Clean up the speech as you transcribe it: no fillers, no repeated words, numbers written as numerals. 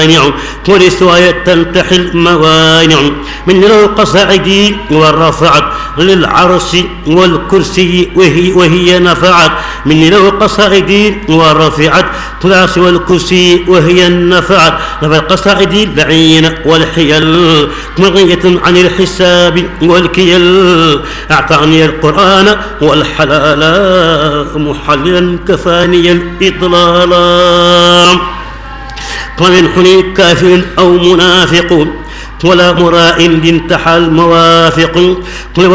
ولسواية تنتحي الموانع من لو قصعدي ورفعت للعرش والكرسي وهي نفعت من لو قصعدي ورفعت للعرش والكرسي وهي نفعت نفع القصائد البعين والحيل مغية عن الحساب والكيل أعطاني القرآن والحلال محللا كفاني الإضلال ومن حني كافر أو منافق ولا مراء انتحى الموافق